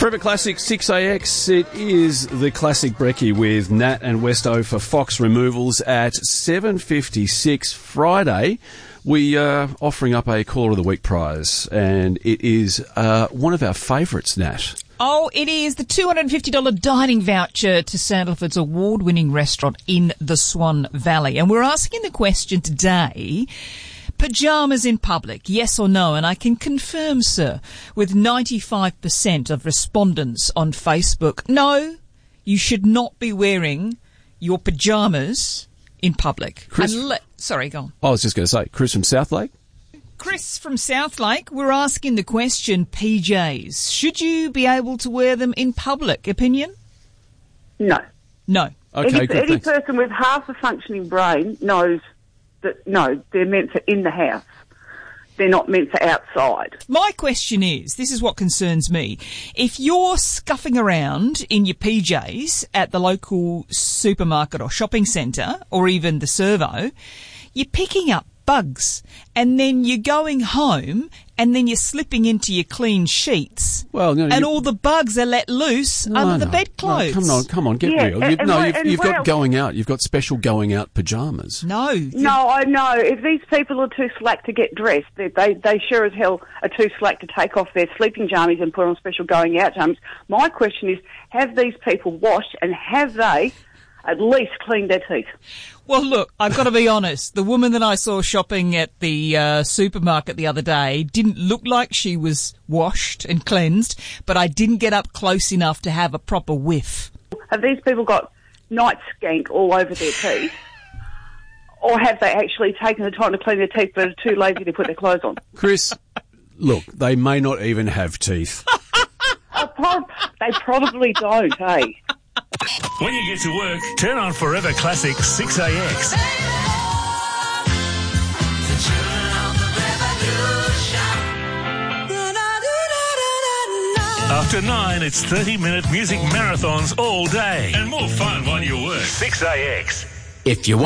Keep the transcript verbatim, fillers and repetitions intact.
Forever Classic six A X, it is the Classic Brekkie with Nat and Westo for Fox Removals at seven fifty-six Friday. We are offering up a Caller of the Week prize, and it is uh, one of our favourites, Nat. Oh, it is the two hundred fifty dollars dining voucher to Sandalford's award-winning restaurant in the Swan Valley. And we're asking the question today, pyjamas in public, yes or no? And I can confirm, sir, with ninety-five percent of respondents on Facebook, no, you should not be wearing your pyjamas in public. Chris, Unle- Sorry, go on. I was just going to say, Chris from Southlake? Chris from Southlake, we're asking the question, P Js, should you be able to wear them in public? Opinion? No. No. Okay, any good, any thanks. person with half a functioning brain knows that, no, they're meant for in the house. They're not meant for outside. My question is, this is what concerns me. If you're scuffing around in your P Js at the local supermarket or shopping centre, or even the servo, you're picking up bugs, and then you're going home, and then you're slipping into your clean sheets, Well, no, and you- all the bugs are let loose No, under the no, bedclothes. No, come on, come on, get Yeah, real. and- You, and no, what- you've, and you've what got else? going out. You've got special going out pyjamas. No. No, I know. If these people are too slack to get dressed, they, they they sure as hell are too slack to take off their sleeping jammies and put on special going out jammies. My question is, have these people washed, and have they at least cleaned their teeth? Well, look, I've got to be honest. The woman that I saw shopping at the uh, supermarket the other day didn't look like she was washed and cleansed, but I didn't get up close enough to have a proper whiff. Have these people got night skank all over their teeth? Or have they actually taken the time to clean their teeth but are too lazy to put their clothes on? Chris, look, they may not even have teeth. Oh, prob- they probably don't, eh? When you get to work, turn on Forever Classic six A X. After nine, it's thirty-minute music marathons all day. And more fun while you work. six A X. If you